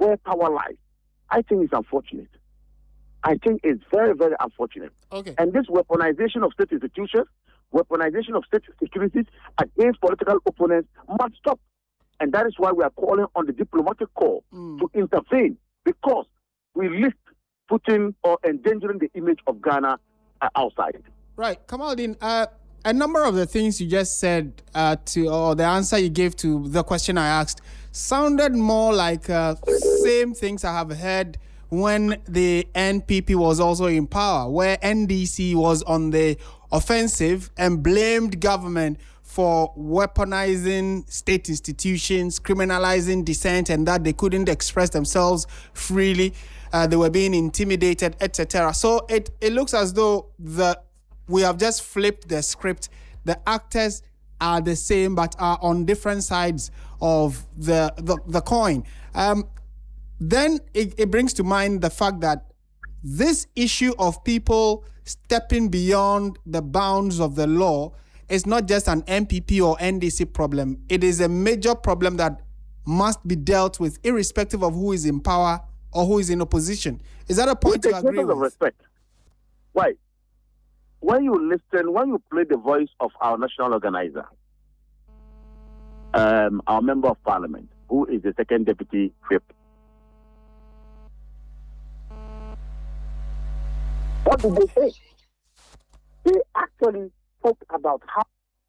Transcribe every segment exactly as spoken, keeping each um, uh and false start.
where power lies, I think it's unfortunate. I think it's very, very unfortunate. Okay. And this weaponization of state institutions, weaponization of state securities against political opponents must stop. And that is why we are calling on the diplomatic corps mm. to intervene, because we risk putting or endangering the image of Ghana uh, outside. Right. Kamaldeen, uh, a number of the things you just said uh, to, or the answer you gave to the question I asked sounded more like uh, same things I have heard when the N P P was also in power, where N D C was on the offensive and blamed government for weaponizing state institutions, criminalizing dissent, and that they couldn't express themselves freely. Uh, they were being intimidated, et cetera. So it, it looks as though the we have just flipped the script. The actors are the same, but are on different sides of the the, the coin. Um, then it, it brings to mind the fact that this issue of people stepping beyond the bounds of the law is not just an N P P or N D C problem. It is a major problem that must be dealt with irrespective of who is in power or who is in opposition. Is that a point you agree with? Of respect. Why? When you listen, when you play the voice of our national organizer, um, our member of parliament, who is the second deputy whip, what did they say? They actually spoke about how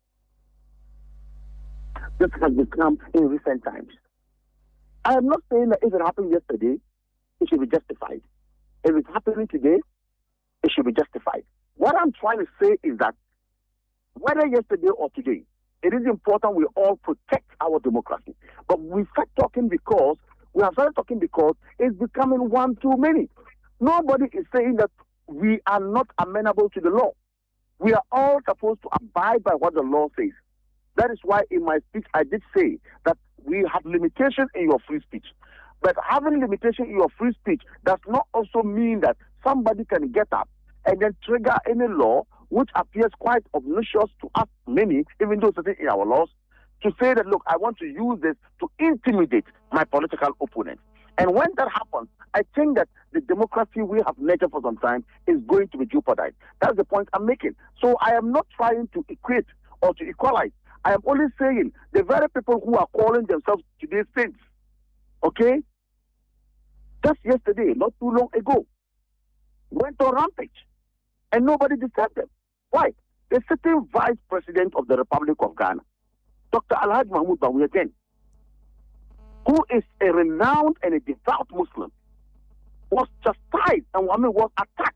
this has become in recent times. I am not saying that if it happened yesterday, it should be justified. If it's happening today, it should be justified. What I'm trying to say is that whether yesterday or today, it is important we all protect our democracy. But we start talking because, we are started talking because it's becoming one too many. Nobody is saying that we are not amenable to the law. We are all supposed to abide by what the law says. That is why in my speech I did say that we have limitations in your free speech. But having limitation in your free speech does not also mean that somebody can get up and then trigger any law which appears quite obnoxious to us many, even though it's in our laws, to say that, look, I want to use this to intimidate my political opponent. And when that happens, I think that the democracy we have nurtured for some time is going to be jeopardized. That's the point I'm making. So I am not trying to equate or to equalize. I am only saying the very people who are calling themselves today's saints, okay, just yesterday, not too long ago, went on rampage. And nobody disturbed them. Why? The sitting vice president of the Republic of Ghana, Doctor Alhaji Mahmoud Bawumia again, who is a renowned and a devout Muslim, was chastised and I mean, was attacked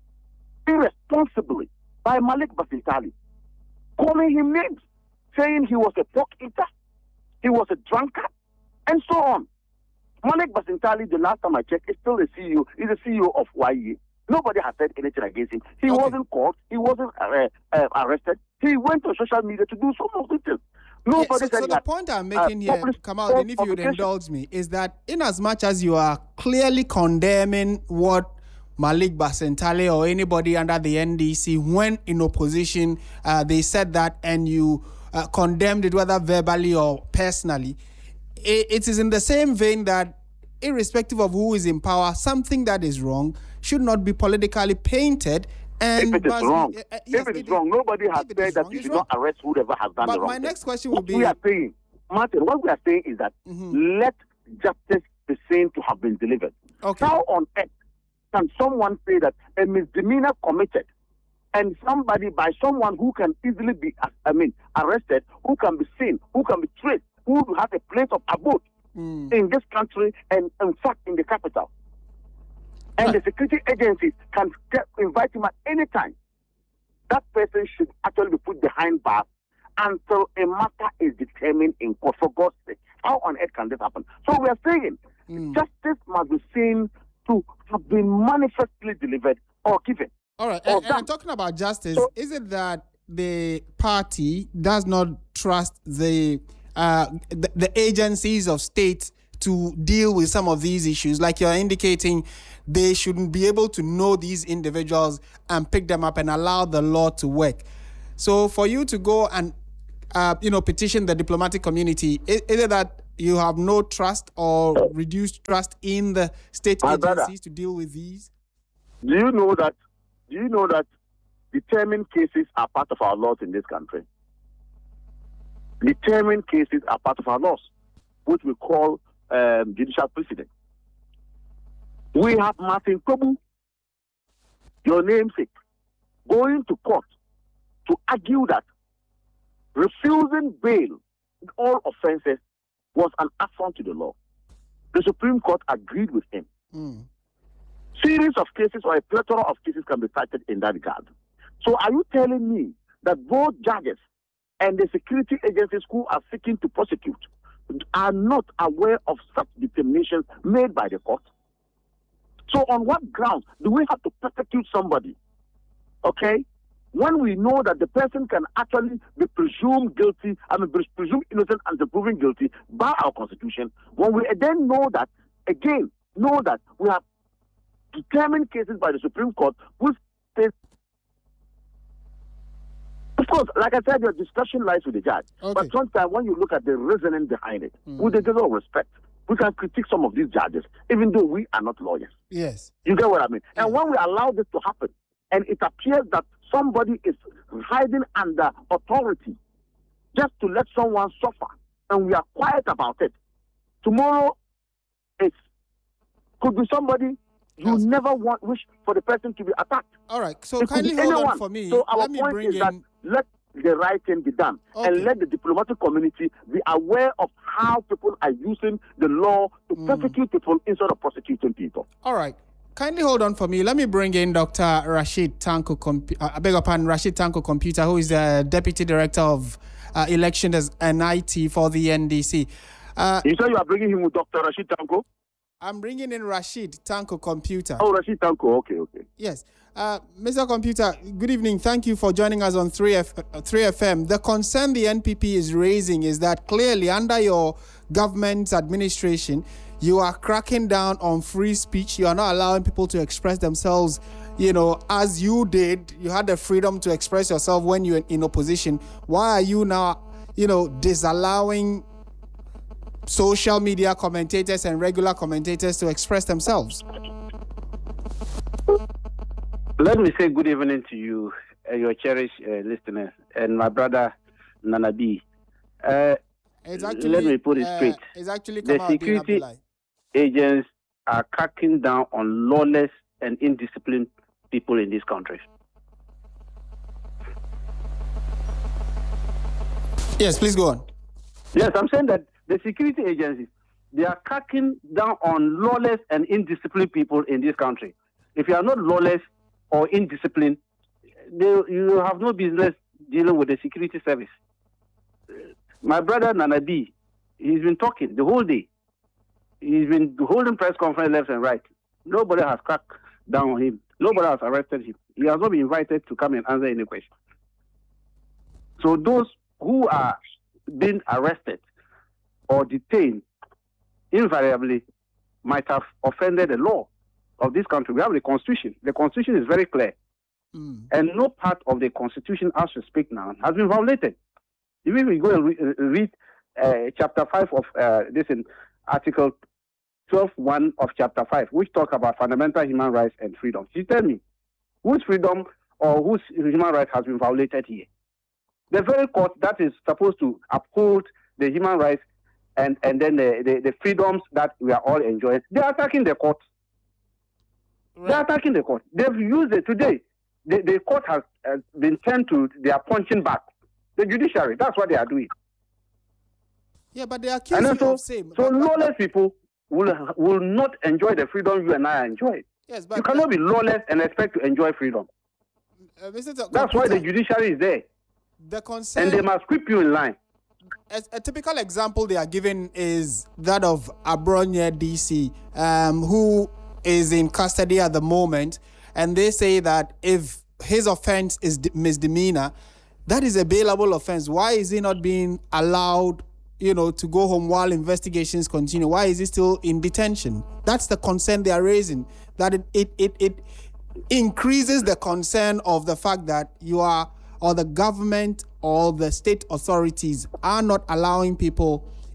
irresponsibly by Malik Basintali, calling him names, saying he was a pork eater, he was a drunkard, and so on. Malik Basintali, the last time I checked, is still the C E O, is the C E O of Y E A. Nobody has said anything against him. He okay. wasn't caught. He wasn't uh, uh, arrested. He went to social media to do some of it. Nobody yeah, so, said so the that, point I'm making uh, here, Kamal, and if you would indulge me, is that in as much as you are clearly condemning what Malik Basintali or anybody under the N D C, when in opposition, uh, they said that and you uh, condemned it, whether verbally or personally, it, it is in the same vein that irrespective of who is in power, something that is wrong should not be politically painted. And if it is wrong, uh, uh, yes, if it is it wrong, nobody has said that wrong, you should wrong. not arrest whoever has done but the wrong my thing. next question what would be... we are saying, Martin, what we are saying is that mm-hmm. let justice be seen to have been delivered. Okay. How on earth can someone say that a misdemeanor committed and somebody, by someone who can easily be, I mean, arrested, who can be seen, who can be traced, who has a place of abode mm. in this country and, in fact, in the capital, and the security agencies can get, invite him at any time, that person should actually be put behind bars until a matter is determined in court, for God's sake. How on earth can this happen? So we are saying mm. justice must be seen to have been manifestly delivered or given. All right, and, and talking about justice, so, is it that the party does not trust the, uh, the the agencies of state to deal with some of these issues? Like you're indicating, they shouldn't be able to know these individuals and pick them up and allow the law to work. So for you to go and, uh, you know, petition the diplomatic community, is, is it that you have no trust or reduced trust in the state My agencies brother, to deal with these? Do you know that? Do you know that determined cases are part of our laws in this country? Determined cases are part of our laws, which we call um, judicial precedent. We have Martin Kobu, your namesake, going to court to argue that refusing bail in all offenses was an affront to the law. The Supreme Court agreed with him. Mm. Series of cases or a plethora of cases can be cited in that regard. So are you telling me that both judges and the security agencies who are seeking to prosecute are not aware of such determinations made by the court? So on what grounds do we have to prosecute somebody, okay, when we know that the person can actually be presumed guilty, I mean, be presumed innocent until proven guilty by our Constitution, when we then know that, again, know that we have determined cases by the Supreme Court which states, of course, like I said, your discussion lies with the judge. Okay. But sometimes when you look at the reasoning behind it, Mm. with the degree of respect, we can critique some of these judges, even though we are not lawyers. Yes. You get what I mean? Yeah. And when we allow this to happen, and it appears that somebody is hiding under authority just to let someone suffer, and we are quiet about it, tomorrow it could be somebody you Yes. never want wish for the person to be attacked. All right. So It could kindly be hold anyone. on for me. So our Let me point bring is that in. let the right thing be done, Okay. and let the diplomatic community be aware of how people are using the law to Mm. persecute people instead of prosecuting people. All right. Kindly hold on for me. Let me bring in Doctor Rashid Tanko, Compu- uh, I beg your pardon, Rashid Tanko Computer, who is the Deputy Director of uh, Elections and I T for the N D C. Uh, You say you are bringing him with Doctor Rashid Tanko? I'm bringing in Rashid Tanko Computer. Oh, Rashid Tanko. Okay, okay. Yes. Uh, Mister Computer, good evening. Thank you for joining us on three F, uh, three F M. The concern the N P P is raising is that clearly under your government's administration, you are cracking down on free speech. You are not allowing people to express themselves, you know, as you did. You had the freedom to express yourself when you were in opposition. Why are you now, you know, disallowing social media commentators and regular commentators to express themselves? Let me say good evening to you, uh, your cherished uh, listeners, and my brother Nana B. Uh, It's actually, let me put it uh, straight. It's actually The Kamaldeen security Abdullahi. agents are cracking down on lawless and indisciplined people in this country. Yes, please go on. Yes, I'm saying that the security agencies, they are cracking down on lawless and indisciplined people in this country. If you are not lawless or indisciplined, they, you have no business dealing with the security service. My brother Nana B, he's been talking the whole day. He's been holding press conference left and right. Nobody has cracked down on him. Nobody has arrested him. He has not been invited to come and answer any question. So those who are being arrested or detained invariably might have offended the law of this country. We have the Constitution. The Constitution is very clear. Mm. And no part of the Constitution, as we speak now, has been violated. Even if we go and re- read uh, chapter five of uh, this in Article twelve point one of chapter five, which talk about fundamental human rights and freedom. You tell me, whose freedom or whose human right has been violated here? The very court that is supposed to uphold the human rights and, and then the, the, the freedoms that we are all enjoying, they are attacking the court. Right. They are attacking the court. They've used it today. The, the court has uh, been turned to their punching bag. The judiciary, that's what they are doing. Yeah, but they accuse And you then so, of same. so but, but- lawless people will will not enjoy the freedom you and I enjoy. yes, but You cannot be lawless and expect to enjoy freedom. uh, Mister T- That's why the Computer, judiciary is there. the concern. And they must keep you in line. a, a typical example they are giving is that of Abronya D C, um, who is in custody at the moment, and they say that if his offense is d- misdemeanor, that is a bailable offense. Why is he not being allowed, you know, to go home while investigations continue? Why is he still in detention? That's the concern they are raising. That it it it, it increases the concern of the fact that you are, or the government or the state authorities are not allowing people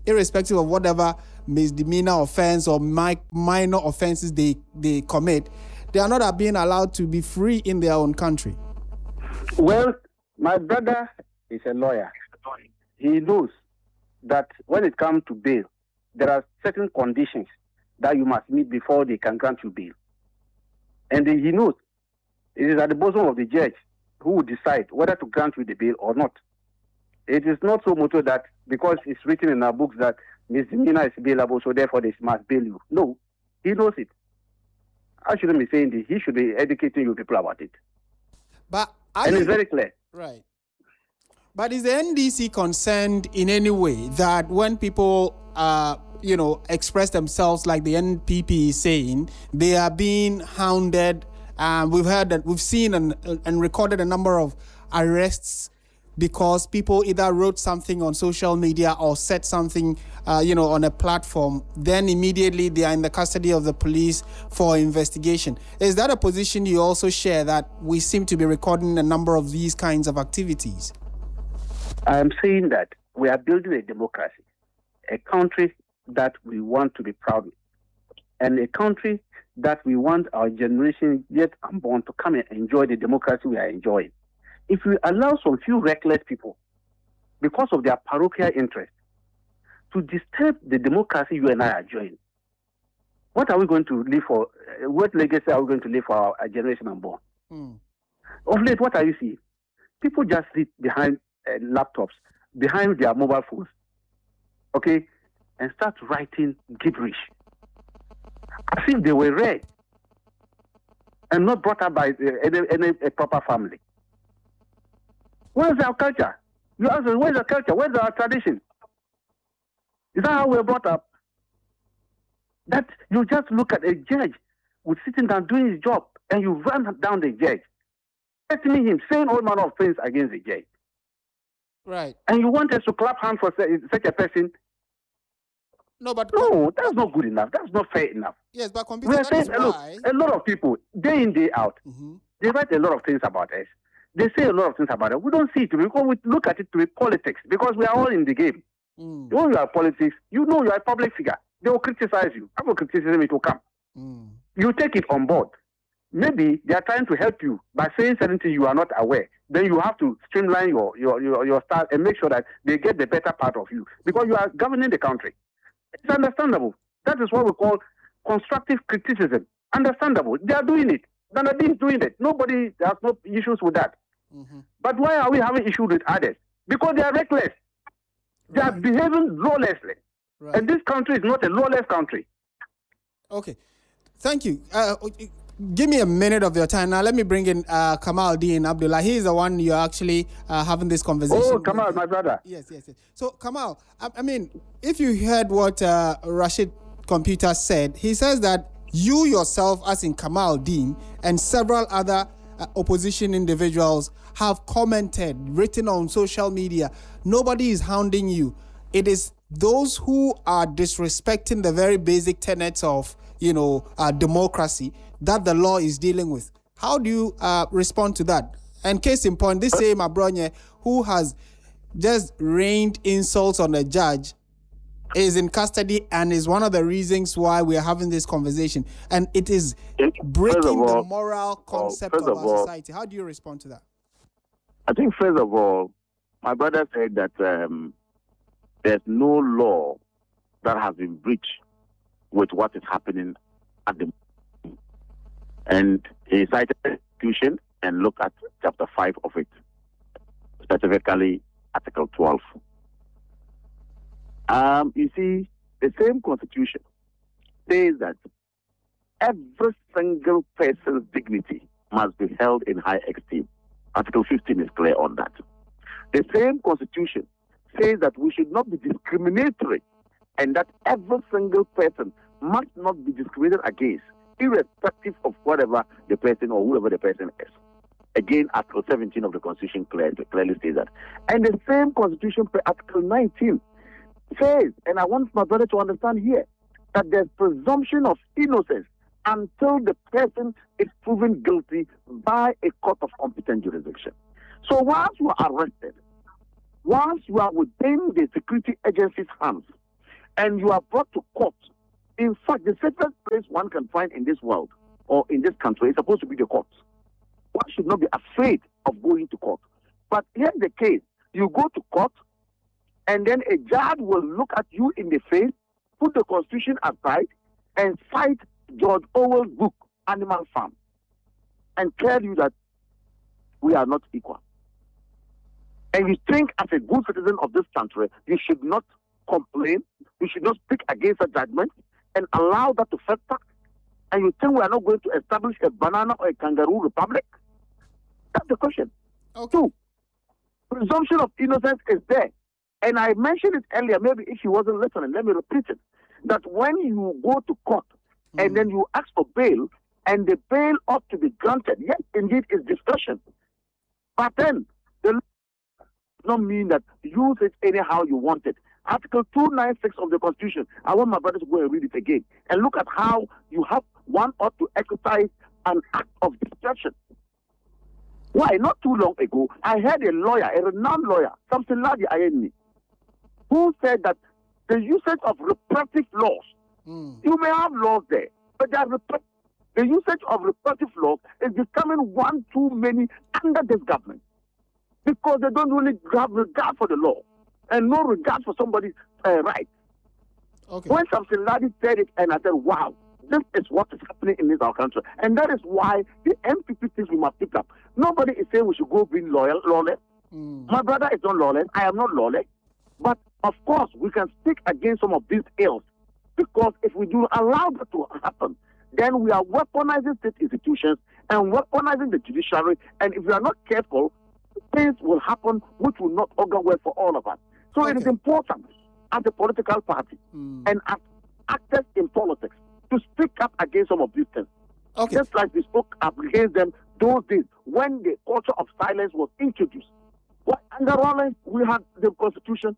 irrespective of whatever misdemeanor offense or mi- minor offenses they, they commit, they are not being allowed to be free in their own country. Well, my brother is a lawyer. He knows that when it comes to bail, there are certain conditions that you must meet before they can grant you bail. And he knows it is at the bosom of the judge who will decide whether to grant you the bail or not. It is not so much that because it's written in our books that misdemeanor is bailable, so therefore they must bail you. No, he knows it. I shouldn't be saying this. He should be educating you people about it. But and it's very clear. Right. But is the N D C concerned in any way that when people, uh, you know, express themselves like the N P P is saying, they are being hounded? Um, we've heard that, we've seen and, and recorded a number of arrests because people either wrote something on social media or said something, uh, you know, on a platform. Then immediately they are in the custody of the police for investigation. Is that a position you also share, that we seem to be recording a number of these kinds of activities? I'm saying that we are building a democracy, a country that we want to be proud of, and a country that we want our generation yet unborn to come and enjoy the democracy we are enjoying. If we allow some few reckless people, because of their parochial interest, to disturb the democracy you and I are enjoying, what are we going to leave for? Uh, what legacy are we going to leave for our, our generation unborn? Mm. Of late, what are you seeing? People just sit behind uh, laptops, behind their mobile phones, okay, and start writing gibberish, as if they were read and not brought up by uh, any, any a proper family. Where's our culture? You ask us, where's our culture? Where's our tradition? Is that how we're brought up? That you just look at a judge who's sitting down doing his job and you run down the judge, threatening him, saying all manner of things against the judge. Right. And you want us to clap hands for such a person? No, but no, that's not good enough. That's not fair enough. Yes, but computer, that is why... a lot of people, day in, day out, mm-hmm. they write a lot of things about us. They say a lot of things about it. We don't see it because we look at it to be politics, because we are all in the game. Mm. When you are politics, you know you are a public figure. They will criticize you. After criticism, it will come. Mm. You take it on board. Maybe they are trying to help you by saying something you are not aware. Then you have to streamline your, your, your, your style and make sure that they get the better part of you, because you are governing the country. It's understandable. That is what we call constructive criticism. Understandable. They are doing it. Danadi is doing it. Nobody has no issues with that. Mm-hmm. But why are we having issues with others? Because they are reckless. They right. are behaving lawlessly. Right. And this country is not a lawless country. Okay. Thank you. Uh, give me a minute of your time. Now, let me bring in uh, Kamaldeen Abdullah. He's the one you're actually uh, having this conversation Oh, Kamal, with. my brother. Yes, yes, yes. So, Kamal, I, I mean, if you heard what uh, Rashid Computer said, he says that you yourself, as in Kamaldeen, and several other uh, opposition individuals have commented, written on social media. Nobody is hounding you. It is those who are disrespecting the very basic tenets of, you know, uh, democracy that the law is dealing with. How do you uh, respond to that? And case in point, this same Abronye, who has just rained insults on the judge, is in custody and is one of the reasons why we are having this conversation. And it is breaking all, the moral concept of, of our all, society. How do you respond to that? I think, first of all, my brother said that um, there's no law that has been breached with what is happening at the moment. And he cited the Constitution and looked at chapter five of it, specifically Article twelve. Um, you see, the same Constitution says that every single person's dignity must be held in high esteem. Article fifteen is clear on that. The same Constitution says that we should not be discriminatory and that every single person must not be discriminated against, irrespective of whatever the person or whoever the person is. Again, Article seventeen of the Constitution clearly, clearly says that. And the same Constitution, Article nineteen, says, and I want my brother to understand here, that there's presumption of innocence until the person is proven guilty by a court of competent jurisdiction. So once you are arrested, once you are within the security agency's hands, and you are brought to court. In fact, the safest place one can find in this world or in this country is supposed to be the courts. One should not be afraid of going to court. But here's the case. You go to court, and then a judge will look at you in the face, put the Constitution aside, and cite George Orwell's book, Animal Farm, and tell you that we are not equal. And you think as a good citizen of this country, you should not complain, you should not speak against a judgment, and allow that to fester. And you think we are not going to establish a banana or a kangaroo republic? That's the question. Okay. Two, presumption of innocence is there. And I mentioned it earlier, maybe if you wasn't listening, let me repeat it, that when you go to court mm. and then you ask for bail, and the bail ought to be granted, yes, indeed, it's discretion. But then, the law does not mean that use it anyhow you want it. Article two ninety-six of the Constitution, I want my brothers to go and read it again, and look at how you have one ought to exercise an act of discretion. Why? Not too long ago, I heard a lawyer, a renowned lawyer, Samson Ladi Ayeni, who said that the usage of repressive laws, mm. you may have laws there, but they are repressive. The usage of repressive laws is becoming one too many under this government because they don't really have regard for the law and no regard for somebody's uh, rights. Okay. When Samson Ladi said it, and I said, wow, this is what is happening in this our country. And that is why the M P P things we must pick up. Nobody is saying we should go being loyal, lawless. Mm. My brother is not lawless. I am not lawless. But, of course, we can speak against some of these ills because if we do allow that to happen, then we are weaponizing state institutions and weaponizing the judiciary. And if we are not careful, things will happen which will not augur well for all of us. So okay. It is important as a political party mm. and as actors in politics to speak up against some of these things. Okay. Just like we spoke up against them those days when the culture of silence was introduced. Well, under Rollins, we had the Constitution.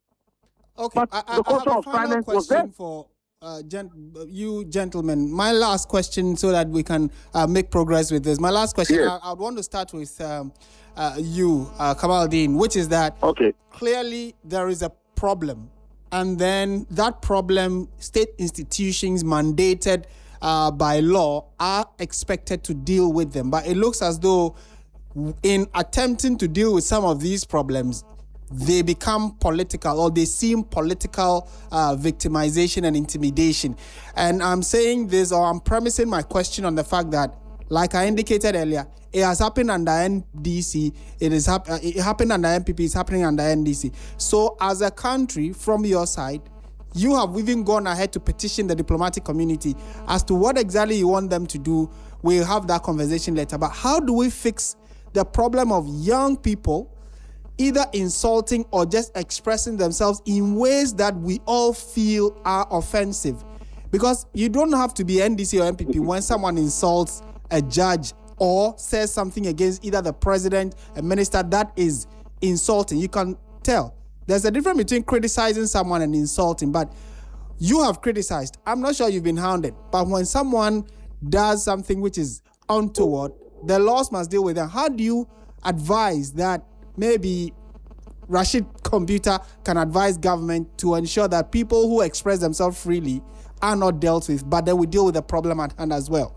Okay. But I, I, the culture I have of a final silence was question there. for uh, gent- you gentlemen. My last question, so that we can uh, make progress with this. My last question, Yes. I, I want to start with um, uh, you, uh, Kamaldeen, which is that okay. clearly there is a problem. And then that problem, state institutions mandated uh, by law are expected to deal with them. But it looks as though in attempting to deal with some of these problems, they become political or they seem political uh, victimization and intimidation. And I'm saying this, or I'm premising my question on the fact that, like I indicated earlier, it has happened under N D C, it is hap- it happened under M P P, it's happening under N D C. So as a country, from your side, you have even gone ahead to petition the diplomatic community as to what exactly you want them to do. We'll have that conversation later. But how do we fix the problem of young people either insulting or just expressing themselves in ways that we all feel are offensive? Because you don't have to be N D C or M P P when someone insults a judge or says something against either the president, a minister, that is insulting. You can tell. There's a difference between criticizing someone and insulting, but you have criticized. I'm not sure you've been hounded, but when someone does something which is untoward, the laws must deal with them. How do you advise that maybe Rashid Computer can advise government to ensure that people who express themselves freely are not dealt with, but then we deal with the problem at hand as well?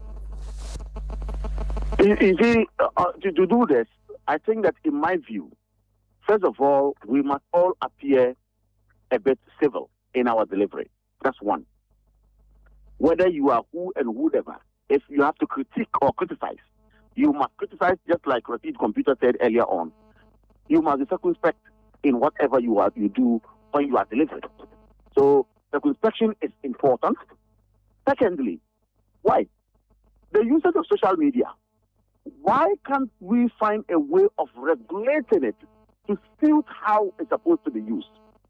You see, uh, to, to do this, I think that in my view, first of all, we must all appear a bit civil in our delivery. That's one. Whether you are who and whatever, if you have to critique or criticize, you must criticize just like Rashid Computer said earlier on. You must be circumspect in whatever you are you do when you are delivering. So circumspection is important. Secondly, why? The usage of social media. Why can't we find a way of regulating it to suit how it's supposed to be used?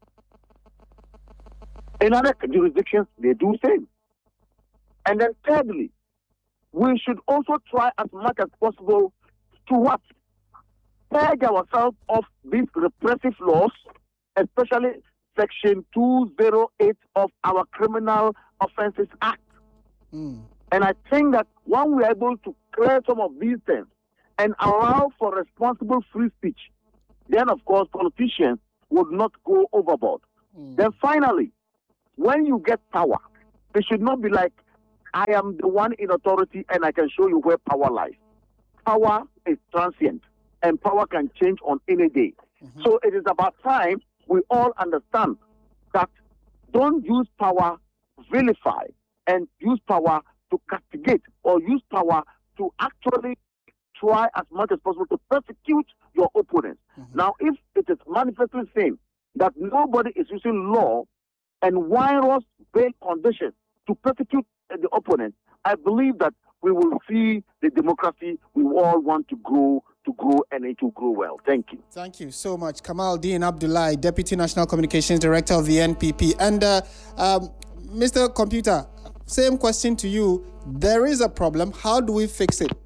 In other jurisdictions, they do the same. And then thirdly, we should also try as much as possible to what? Purge ourselves of these repressive laws, especially Section two oh eight of our Criminal Offences Act. Mm. And I think that when we are able to clear some of these things and allow for responsible free speech, then of course politicians would not go overboard. Mm. Then finally, when you get power, it should not be like, I am the one in authority and I can show you where power lies. Power is transient and power can change on any day. Mm-hmm. So it is about time we all understand that don't use power to vilify and use power to castigate or use power to actually try as much as possible to persecute your opponents. Mm-hmm. Now, if it is manifestly seen that nobody is using law and virus-based conditions to persecute the opponent, I believe that we will see the democracy we all want to grow, to grow, and it will grow well. Thank you. Thank you so much. Kamaldeen Abdullahi, Deputy National Communications Director of the N P P. And uh, um, Mister Computer, same question to you. There is a problem. How do we fix it?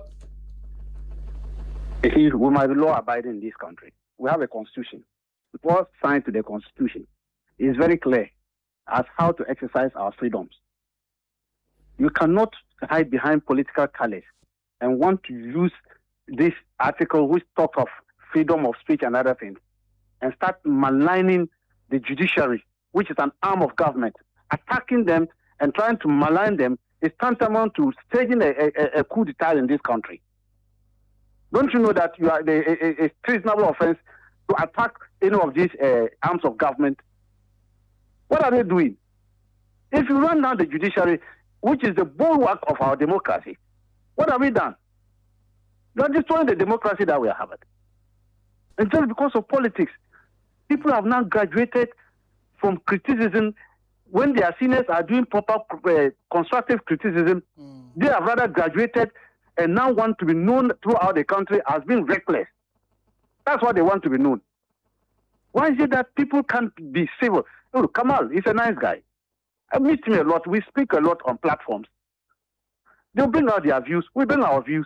You see, we might be law-abiding in this country. We have a constitution. Before signed to the constitution, it is very clear as how to exercise our freedoms. You cannot hide behind political colors and want to use this article which talks of freedom of speech and other things and start maligning the judiciary, which is an arm of government. Attacking them and trying to malign them is tantamount to staging a, a, a coup d'etat in this country. Don't you know that you are a, a, a treasonable offense to attack any of these uh, arms of government? What are they doing? If you run down the judiciary, which is the bulwark of our democracy, what have we done? You are destroying the democracy that we are having. And just because of politics, people have now graduated from criticism. When their seniors are doing proper uh, constructive criticism, mm. they have rather graduated and now want to be known throughout the country as being reckless. That's what they want to be known. Why is it that people can't be civil? Oh, Kamal, he's a nice guy. I meet him a lot. We speak a lot on platforms. They'll bring out their views. We bring our views.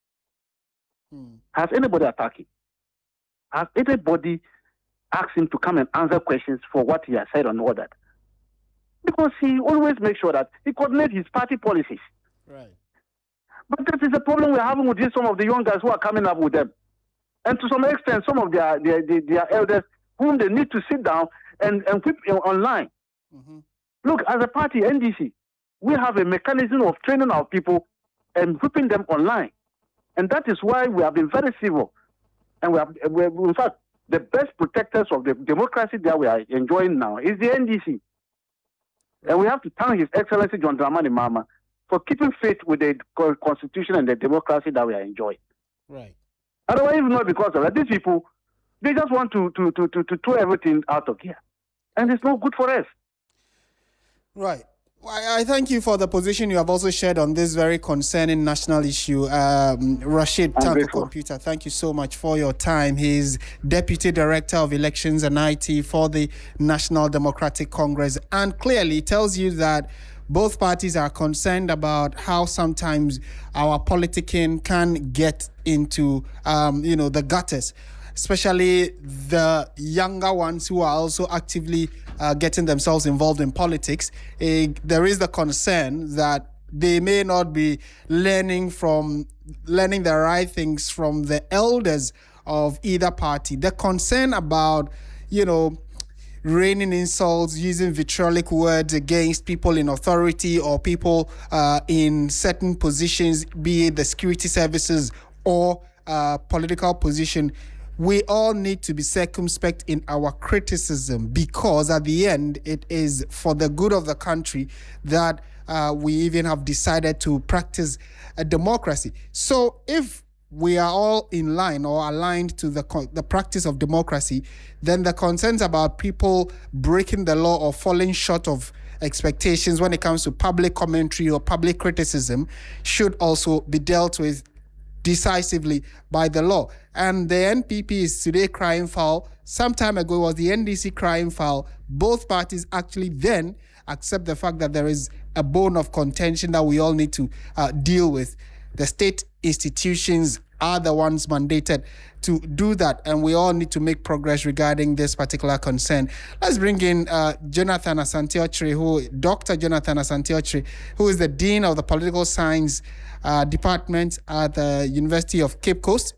Hmm. Has anybody attacked him? Has anybody asked him to come and answer questions for what he has said and all that? Because he always makes sure that he coordinates his party policies. Right. But that is the problem we're having with this, some of the young guys who are coming up with them. And to some extent, some of their, their, their, their elders whom they need to sit down and, and whip online. Mm-hmm. Look, as a party, N D C, we have a mechanism of training our people and whipping them online. And that is why we have been very civil. And we have, we have, in fact, the best protectors of the democracy that we are enjoying now is the N D C. And we have to thank His Excellency John Dramani Mahama for keeping faith with the constitution and the democracy that we are enjoying. Right. Otherwise, not because of that, these people, they just want to, to, to, to, to throw everything out of gear. And it's not good for us. Right. I thank you for the position you have also shared on this very concerning national issue. Um, Rashid Tanko Computer, thank you so much for your time. He's Deputy Director of Elections and I T for the National Democratic Congress, and clearly tells you that both parties are concerned about how sometimes our politicking can get into, um, you know, the gutters, especially the younger ones who are also actively uh, getting themselves involved in politics. Uh, there is the concern that they may not be learning from learning the right things from the elders of either party. The concern about, you know, raining insults, using vitriolic words against people in authority or people uh, in certain positions, be it the security services or uh, political position. We all need to be circumspect in our criticism, because at the end, it is for the good of the country that uh, we even have decided to practice a democracy. So if we are all in line or aligned to the the practice of democracy, then the concerns about people breaking the law or falling short of expectations when it comes to public commentary or public criticism should also be dealt with decisively by the law. And the N P P is today crying foul. Some time ago it was the N D C crying foul. Both parties actually then accept the fact that there is a bone of contention that we all need to uh, deal with. The state institutions are the ones mandated to do that, and we all need to make progress regarding this particular concern. Let's bring in uh, Jonathan Asante-Okyere, who Doctor Jonathan Asante-Okyere, who is the Dean of the Political Science uh, Department at the University of Cape Coast,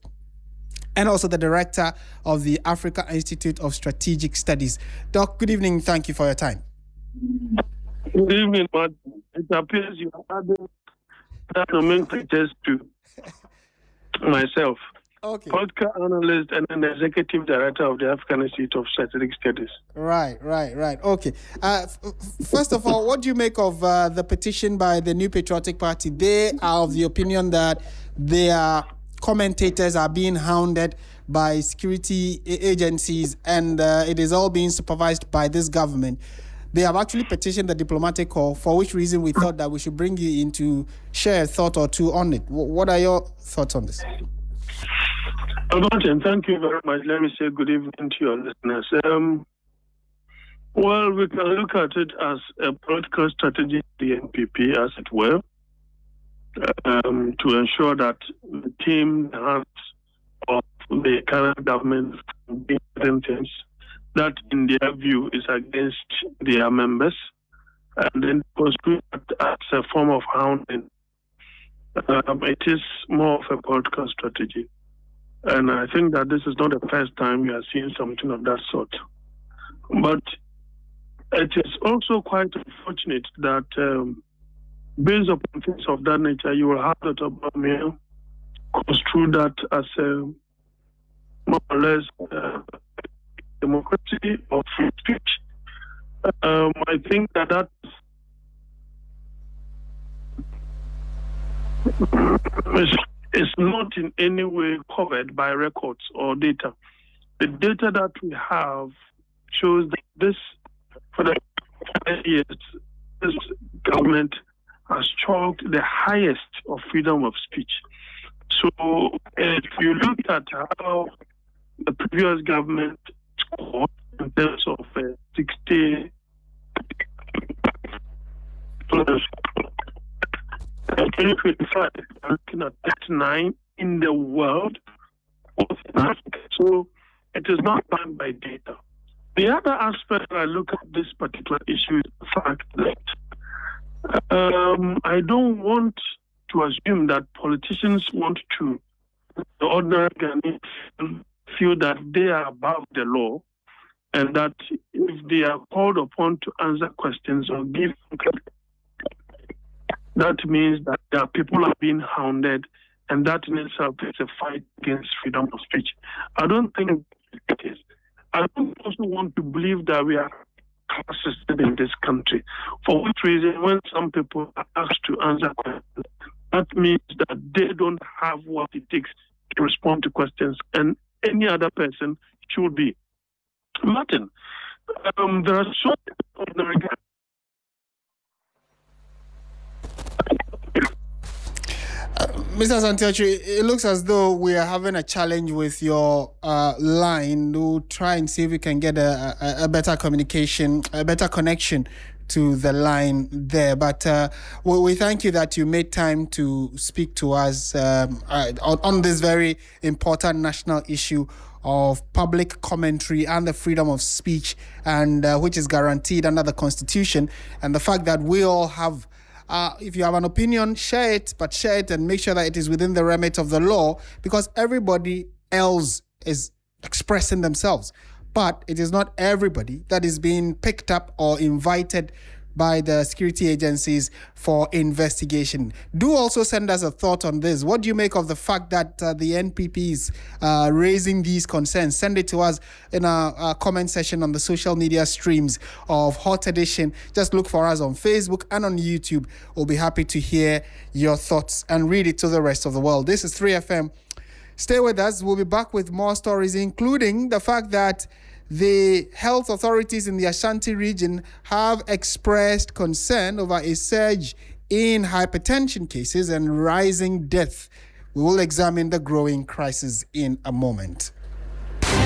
and also the Director of the Africa Institute of Strategic Studies. Doc, good evening. Thank you for your time. Good evening, but it appears you are adding nomenclatures to myself. Okay. Political analyst and an executive director of the African Institute of Strategic Studies. Right, right, right. Okay. Uh, f- first of all, what do you make of uh, the petition by the New Patriotic Party? They are of the opinion that their commentators are being hounded by security agencies, and uh, it is all being supervised by this government. They have actually petitioned the diplomatic corps, for which reason we thought that we should bring you in to share a thought or two on it. W- what are your thoughts on this? Martin, thank you very much. Let me say good evening to your listeners. Um, well, we can look at it as a political strategy, the N P P, as it were, um, to ensure that the team has of the current government doing certain things that, in their view, is against their members, and then construe it as a form of hounding. Um, it is more of a political strategy. And I think that this is not the first time we are seeing something of that sort. But it is also quite unfortunate that, um, based upon things of that nature, you will have that Obama construe that as a more or less uh, democracy or free speech. Um, I think that that is is not in any way covered by records or data. The data that we have shows that this, for the five years, this government has chalked the highest of freedom of speech. So if you look at how the previous government scored in terms of uh, sixty twenty twenty-five, looking at thirty-nine in the world, so it is not done by data. The other aspect I look at this particular issue is the fact that um, I don't want to assume that politicians want to, the ordinary Ghanaians feel that they are above the law, and that if they are called upon to answer questions or give, that means that there are people are being hounded, and that in itself is a fight against freedom of speech. I don't think it is. I don't also want to believe that we are class system in this country, for which reason when some people are asked to answer questions, that means that they don't have what it takes to respond to questions, and any other person should be. Martin, um, there are so many ordinary guys. Uh, Mister Asante-Akyere, it looks as though we are having a challenge with your uh, line. We'll try and see if we can get a, a, a better communication, a better connection to the line there. But uh, we, we thank you that you made time to speak to us um, uh, on, on this very important national issue of public commentary and the freedom of speech, and uh, which is guaranteed under the Constitution, and the fact that we all have Uh, if you have an opinion, share it, but share it and make sure that it is within the remit of the law, because everybody else is expressing themselves. But it is not everybody that is being picked up or invited by the security agencies for investigation. Do also send us a thought on this. What do you make of the fact that uh, the N P P is uh, raising these concerns? Send it to us in a, a comment section on the social media streams of Hot Edition. Just look for us on Facebook and on YouTube. We'll be happy to hear your thoughts and read it to the rest of the world. This is three F M. Stay with us. We'll be back with more stories, including the fact that the health authorities in the Ashanti region have expressed concern over a surge in hypertension cases and rising death. We will examine the growing crisis in a moment.